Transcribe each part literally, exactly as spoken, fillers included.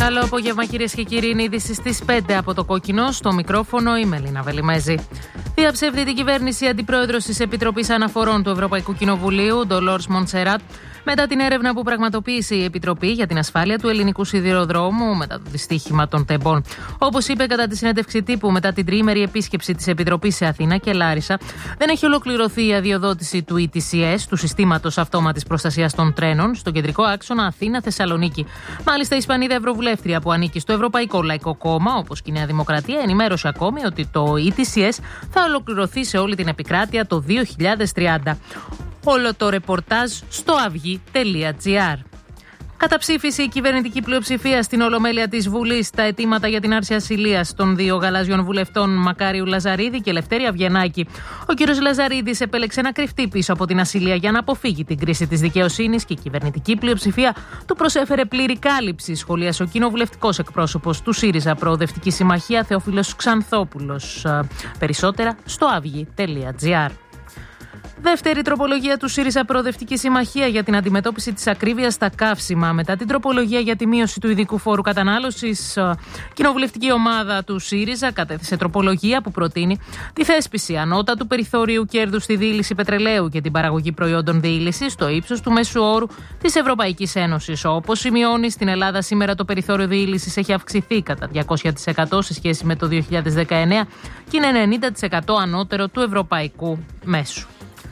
Καλό απόγευμα, κυρίες και κύριοι. Είναι είδηση στις πέντε από το Κόκκινο. Στο μικρόφωνο η Μελίνα Βελιμέζη. Διαψεύδει την κυβέρνηση αντιπρόεδρος της Επιτροπής Αναφορών του Ευρωπαϊκού Κοινοβουλίου, Ντολόρς Μονσεράτ, μετά την έρευνα που πραγματοποίησε η Επιτροπή για την ασφάλεια του ελληνικού σιδηροδρόμου μετά το δυστύχημα των τεμπών. Όπως είπε κατά τη συνέντευξη τύπου μετά την τριήμερη επίσκεψη της Επιτροπής σε Αθήνα και Λάρισα, δεν έχει ολοκληρωθεί η αδειοδότηση του ι τι σι ες, του Συστήματος Αυτόματης Προστασίας των Τρένων, στον κεντρικό άξονα Αθήνα-Θεσσαλονίκη. Μάλιστα, η Ισπανίδα Ευρωβουλεύτρια που ανήκει στο Ευρωπαϊκό Λαϊκό Κόμμα, όπως και η Νέα Δημοκρατία, ενημέρωσε ακόμη ότι το ι τι σι ες θα ολοκληρωθεί σε όλη την επικράτεια το δύο χιλιάδες τριάντα. Όλο το ρεπορτάζ στο αυγή τελεία τζι άρ. Καταψήφισε η κυβερνητική πλειοψηφία στην Ολομέλεια της Βουλής τα αιτήματα για την άρση ασυλίας των δύο γαλάζιων βουλευτών Μακάριου Λαζαρίδη και Λευτέρη Αυγενάκη. Ο κ. Λαζαρίδης επέλεξε να κρυφτεί πίσω από την ασυλία για να αποφύγει την κρίση της δικαιοσύνης και η κυβερνητική πλειοψηφία του προσέφερε πλήρη κάλυψη, σχολίασε ο κοινοβουλευτικός εκπρόσωπος του ΣΥΡΙΖΑ Προοδευτική Συμμαχία Θεόφιλος Ξανθόπουλος. Περισσότερα στο αυγή τελεία τζι άρ. Δεύτερη τροπολογία του ΣΥΡΙΖΑ Προοδευτική Συμμαχία για την αντιμετώπιση της ακρίβειας στα καύσιμα. Μετά την τροπολογία για τη μείωση του ειδικού φόρου κατανάλωσης, κοινοβουλευτική ομάδα του ΣΥΡΙΖΑ κατέθεσε τροπολογία που προτείνει τη θέσπιση ανώτατου περιθώριου κέρδους στη διήλυση πετρελαίου και την παραγωγή προϊόντων διήλυσης στο ύψος του μέσου όρου της Ευρωπαϊκής Ένωσης. Όπως σημειώνει, στην Ελλάδα σήμερα το περιθώριο διήλυσης έχει αυξηθεί κατά διακόσια τοις εκατό σε σχέση με το δύο χιλιάδες δεκαεννέα και είναι ενενήντα τοις εκατό ανώτερο του ευρωπαϊκού μέσου.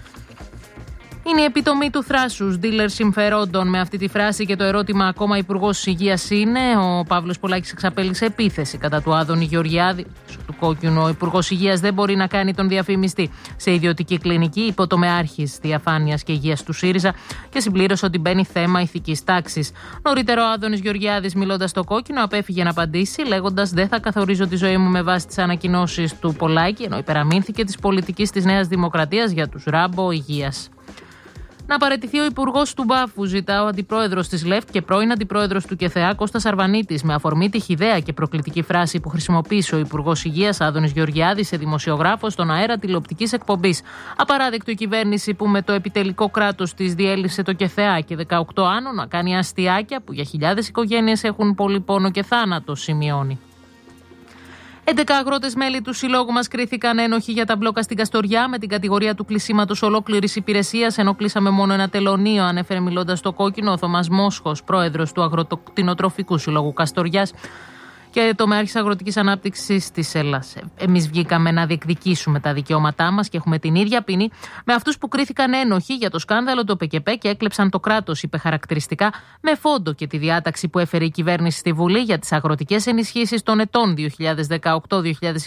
Είναι η επιτομή του θράσους, dealer συμφερόντων. Με αυτή τη φράση και το ερώτημα ακόμα Υπουργός Υγείας είναι. Ο Παύλος Πολάκης εξαπέλυσε επίθεση κατά του Άδωνη Γεωργιάδη. Του Κόκκινου, ο Υπουργός Υγείας δεν μπορεί να κάνει τον διαφημιστή σε ιδιωτική κλινική, υποτομεάρχης διαφάνειας και υγείας του ΣΥΡΙΖΑ και συμπλήρωσε ότι μπαίνει θέμα ηθικής τάξης. Νωρίτερα, ο Άδωνης Γεωργιάδης, μιλώντας στο Κόκκινο, απέφυγε να απαντήσει, λέγοντας: «Δεν θα καθορίζω τη ζωή μου με βάση τις ανακοινώσεις του Πολάκη», ενώ υπεραμείνθηκε της πολιτικής της Νέας Δημοκρατίας για τους ράμπο υγείας. Να παραιτηθεί ο Υπουργός του Μπάφου, ζητά ο Αντιπρόεδρος της ΛΕΦΤ και πρώην Αντιπρόεδρος του ΚΕΘΕΑ Κώστας Αρβανίτης, με αφορμή τη χυδαία και προκλητική φράση που χρησιμοποίησε ο Υπουργός Υγείας Άδωνης Γεωργιάδης σε δημοσιογράφο στον αέρα τηλεοπτικής εκπομπής. Απαράδεκτο η κυβέρνηση που με το επιτελικό κράτος της διέλυσε το ΚΕΘΕΑ και δεκαοκτώ άνω να κάνει αστιάκια που για χιλιάδες οικογένειες έχουν πολύ πόνο και θάνατο, σημειώνει. έντεκα αγρότες μέλη του συλλόγου μας κρίθηκαν ένοχοι για τα μπλόκα στην Καστοριά με την κατηγορία του κλεισίματος ολόκληρης υπηρεσίας, ενώ κλείσαμε μόνο ένα τελωνείο, ανέφερε μιλώντας στο Κόκκινο ο Θωμάς Μόσχος, πρόεδρος του Αγροτοκτηνοτροφικού Συλλόγου Καστοριάς και τομεάρχης αγροτικής ανάπτυξης της Ελλάδας. Εμείς βγήκαμε να διεκδικήσουμε τα δικαιώματά μας και έχουμε την ίδια ποινή με αυτούς που κρίθηκαν ένοχοι για το σκάνδαλο του ΠΚΠ και έκλεψαν το κράτος, είπε χαρακτηριστικά, με φόντο και τη διάταξη που έφερε η κυβέρνηση στη Βουλή για τις αγροτικές ενισχύσεις των ετών δύο χιλιάδες δεκαοκτώ δύο χιλιάδες